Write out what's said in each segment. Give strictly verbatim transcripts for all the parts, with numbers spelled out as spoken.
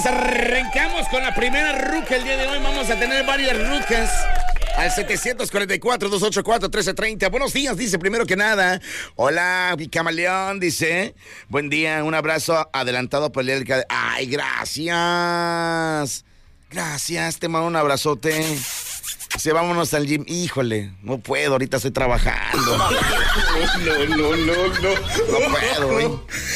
señores, arrancamos con la primera ruca el día de hoy. Vamos a tener varias rucas. Al setecientos cuarenta y cuatro, doscientos ochenta y cuatro, trece treinta. Buenos días, dice primero que nada. Hola, mi camaleón, dice. Buen día, un abrazo adelantado por el... Ay, gracias. Gracias, te mando un abrazote. Sí, vámonos al gym. Híjole, no puedo, ahorita estoy trabajando. No, no, no, no. No puedo, ¿eh?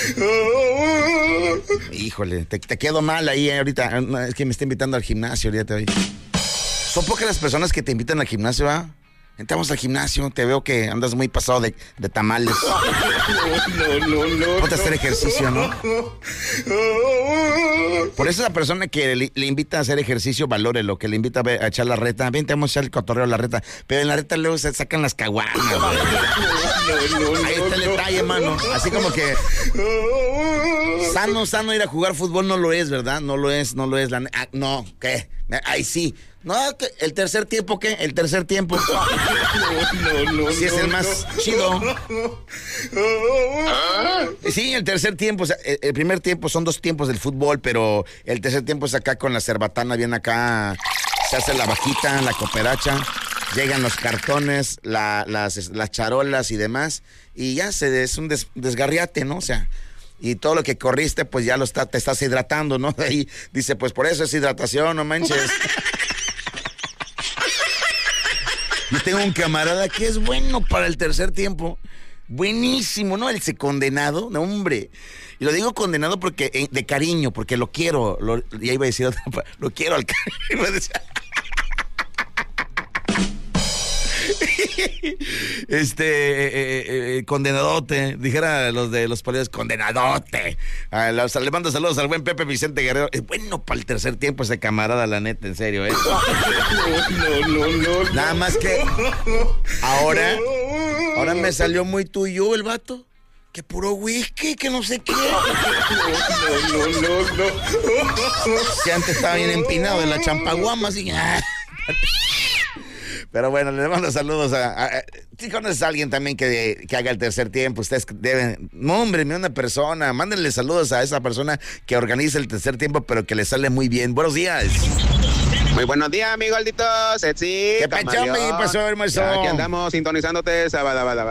Híjole, te, te quedo mal ahí, eh, ahorita. Es que me está invitando al gimnasio ahorita hoy. Son pocas las personas que te invitan al gimnasio, ¿va? Entramos al gimnasio, te veo que andas muy pasado de, de tamales. No, no, no, no. Ponte a hacer ejercicio, ¿no? Por eso la persona que le, le invita a hacer ejercicio, valore lo que le invita a, ver, a echar la reta. Vente, vamos a echar el cotorreo a la reta. Pero en la reta luego se sacan las caguamas. No, no, no, ahí está el detalle, mano. Así como que sano, sano ir a jugar fútbol no lo es, ¿verdad? No lo es, no lo es. La, ah, no, ¿qué? Ahí sí. No, el tercer tiempo, ¿qué? El tercer tiempo. No, no, no. Sí, es el más chido. Sí, el tercer tiempo, o sea, el, el primer tiempo son dos tiempos del fútbol, pero el tercer tiempo es acá con la cerbatana, bien acá, se hace la vaquita, la cooperacha, llegan los cartones, la, las, las charolas y demás, y ya se es un des, desgarriate, ¿no? O sea, y todo lo que corriste, pues ya lo está, te estás hidratando, ¿no? De ahí dice, pues por eso es hidratación, no manches. Yo tengo un camarada que es bueno para el tercer tiempo. Buenísimo, ¿no? El condenado, no, hombre. Y lo digo condenado porque eh, de cariño, porque lo quiero. Lo, ya iba a decir otra, lo quiero al cariño. Este, eh, eh, eh, condenadote, dijera los de los políticos, condenadote. A los, le mando saludos al buen Pepe Vicente Guerrero. Es bueno para el tercer tiempo ese camarada, la neta, en serio, ¿eh? No, no, no, no. Nada más que ahora, ahora me salió muy tuyo el vato. Que puro whisky, que no sé qué. No, no, no, no. Si antes estaba bien empinado de la champaguama, así. Pero bueno, les mando saludos a... a, a si conoces a alguien también que, que haga el tercer tiempo, ustedes deben... No, hombre, una persona, mándenle saludos a esa persona que organiza el tercer tiempo, pero que le sale muy bien. Buenos días. Muy buenos días, amigo Aldito. Sexy. ¿Qué pacho, me pasó, hermoso? Aquí andamos sintonizándote. Sabadabadaba.